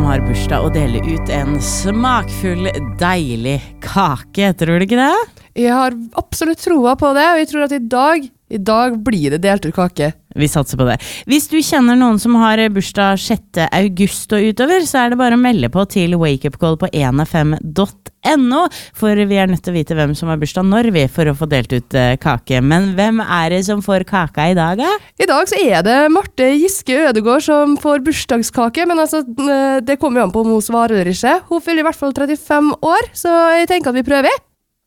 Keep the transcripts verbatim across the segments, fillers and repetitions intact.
som har bursdag og dele ut en smakfull, deilig kake, tror du ikke det? Jeg har absolutt troa på det, og jeg tror at i dag, i dag blir det delt ut kake. Vi satser på det. Hvis du kjenner noen som har bursdag sjette august og utover, så er det bare å melde på til wakeupcall på en f m punktum no, for vi er nødt til å vite hvem som har bursdag når vi, for å få delt ut uh, kake. Men hvem er det som får kaka i dag, da? I dag så er det Marte Giske Ødegård som får bursdagskake, men altså, det kommer jo an på om hun svarer eller ikke. Hun fyller i hvert fall trettifem år, så jeg tenker at vi prøver.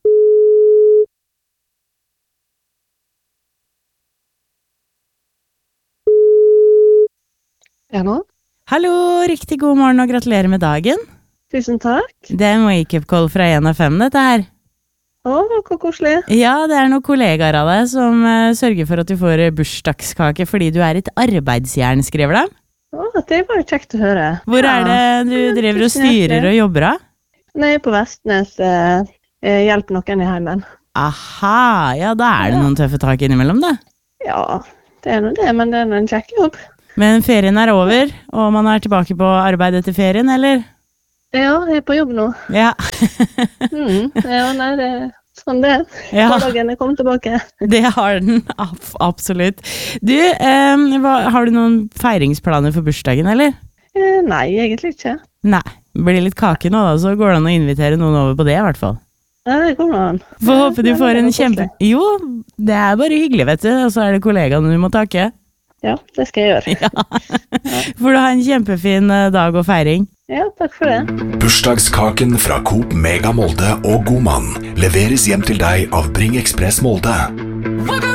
Ja, nå? Hallo, riktig god morgen og gratulerer med dagen. Tusen takk. Det er en wake-up-call fra en f m, dette her. Å, hvor koselig. Ja, det er noen kollegaer av deg som uh, sørger for at du får bursdagskake fordi du er et arbeidsjern, skriver de. Å, det var jo kjekt å høre. Hvor ja. er det du driver og styrer og jobber av? Nei, på Vestnes. Eh, hjelper noen i heimen. Aha, ja, da er det ja. noen tøffe tak innimellom det. Ja, det er noe det, men det er en kjekk jobb. Men ferien er over, og man er tilbake på arbeid etter ferien, eller? Ja, jeg er på jobb nå. Ja. mm, ja, nei, det er sånn det er. Ja. Hverdagen er kommet tilbake. Det har den, Ab- absolutt. Du, eh, hva, har du noen feiringsplaner for bursdagen, eller? Eh, nei, egentlig ikke. Nei, det blir litt kake nå da, så går det an å invitere noen over på det i hvert fall. Nei, det kommer an. Får håpe du Nei, får det en var kjempe... koselig. Jo, det er bare hyggelig, vet du, og så er det kollegaene du må takke. Ja, det skal jeg gjøre. Ja. Får du ha en kjempefin eh, dag og feiring. Ja, takk for det. Bursdagskaken fra Coop Mega Molde og Godmann leveres hjem til deg av Bring Express Molde.